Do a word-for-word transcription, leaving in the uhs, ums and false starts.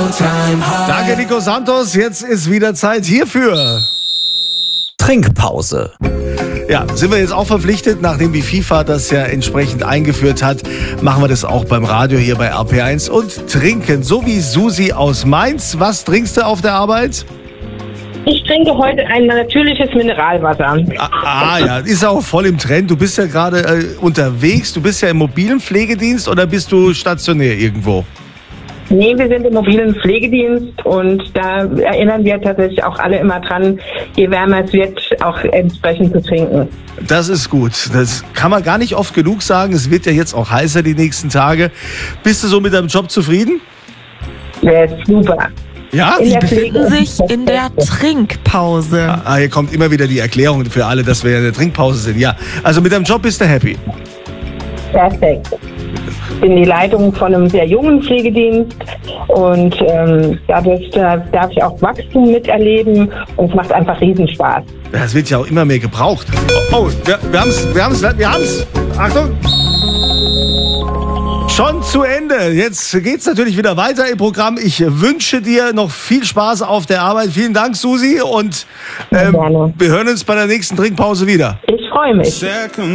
Danke, Nico Santos. Jetzt ist wieder Zeit hierfür. Trinkpause. Ja, sind wir jetzt auch verpflichtet, nachdem die FIFA das ja entsprechend eingeführt hat, machen wir das auch beim Radio hier bei R P eins und trinken, so wie Susi aus Mainz. Was trinkst du auf der Arbeit? Ich trinke heute ein natürliches Mineralwasser. Ah, ah ja, ist auch voll im Trend. Du bist ja gerade äh, unterwegs, du bist ja im mobilen Pflegedienst oder bist du stationär irgendwo? Nee, wir sind im mobilen Pflegedienst und da erinnern wir tatsächlich auch alle immer dran, je wärmer es wird, auch entsprechend zu trinken. Das ist gut. Das kann man gar nicht oft genug sagen. Es wird ja jetzt auch heißer die nächsten Tage. Bist du so mit deinem Job zufrieden? Der ist super. Ja? In Sie der befinden Pflege. sich in der Trinkpause. Ah, hier kommt immer wieder die Erklärung für alle, dass wir in der Trinkpause sind. Ja, also mit deinem Job bist du happy. Perfekt. Ich bin die Leitung von einem sehr jungen Pflegedienst und ähm, dadurch da darf ich auch Wachstum miterleben und es macht einfach Riesenspaß. Das wird ja auch immer mehr gebraucht. Oh, oh wir, wir haben's, wir haben's, wir haben's. Achtung! Schon zu Ende. Jetzt geht's natürlich wieder weiter im Programm. Ich wünsche dir noch viel Spaß auf der Arbeit. Vielen Dank, Susi. Und ähm, Gerne. wir hören uns bei der nächsten Trinkpause wieder. Ich freue mich.